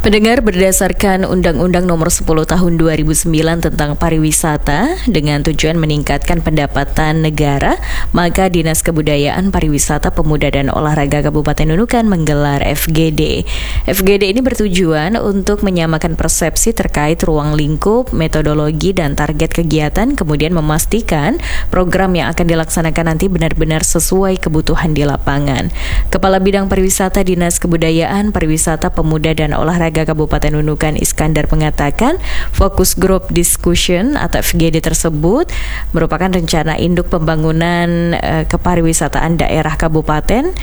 Pendengar, berdasarkan Undang-Undang Nomor 10 Tahun 2009 tentang pariwisata dengan tujuan meningkatkan pendapatan negara, maka Dinas Kebudayaan, Pariwisata, Pemuda dan Olahraga Kabupaten Nunukan menggelar FGD. FGD ini bertujuan untuk menyamakan persepsi terkait ruang lingkup, metodologi dan target kegiatan, kemudian memastikan program yang akan dilaksanakan nanti benar-benar sesuai kebutuhan di lapangan. Kepala Bidang Pariwisata Dinas Kebudayaan, Pariwisata, Pemuda dan Olahraga Kabupaten Nunukan Iskandar mengatakan fokus group discussion atau FGD tersebut merupakan rencana induk pembangunan kepariwisataan daerah kabupaten,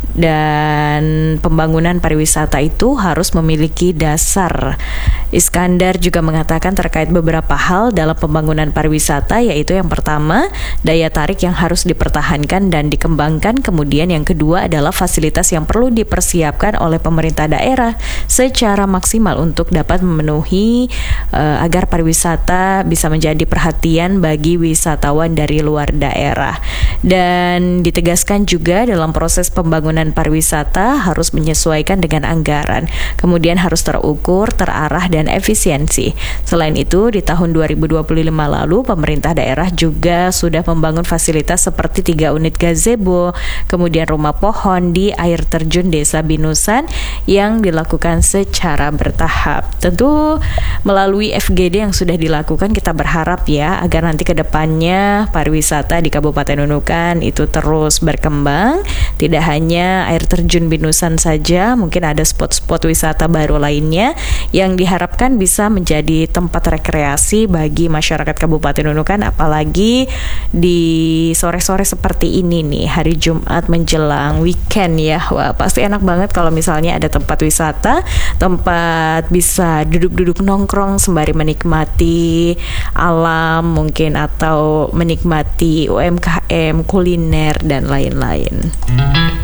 dan pembangunan pariwisata itu harus memiliki dasar. Iskandar juga mengatakan terkait beberapa hal dalam pembangunan pariwisata, yaitu yang pertama, daya tarik yang harus dipertahankan dan dikembangkan, kemudian yang kedua adalah fasilitas yang perlu dipersiapkan oleh pemerintah daerah secara maksimal untuk dapat memenuhi agar pariwisata bisa menjadi perhatian bagi wisatawan dari luar daerah. Dan ditegaskan juga dalam proses pembangunan pariwisata harus menyesuaikan dengan anggaran, kemudian harus terukur, terarah dan efisiensi. Selain itu, di tahun 2025 lalu pemerintah daerah juga sudah membangun fasilitas seperti 3 unit gazebo, kemudian rumah pohon di air terjun Desa Binusan yang dilakukan secara bertahap. Tentu melalui FGD yang sudah dilakukan, kita berharap ya agar nanti ke depannya pariwisata di Kabupaten Nunukan itu terus berkembang. Tidak hanya air terjun Binusan saja, mungkin ada spot-spot wisata baru lainnya yang diharapkan bisa menjadi tempat rekreasi bagi masyarakat Kabupaten Nunukan, apalagi di sore-sore seperti ini nih, hari Jumat menjelang weekend ya. Wah, pasti enak banget kalau misalnya ada tempat wisata, tempat bisa duduk-duduk nongkrong sembari menikmati alam mungkin, atau menikmati UMKM, kuliner dan lain-lain.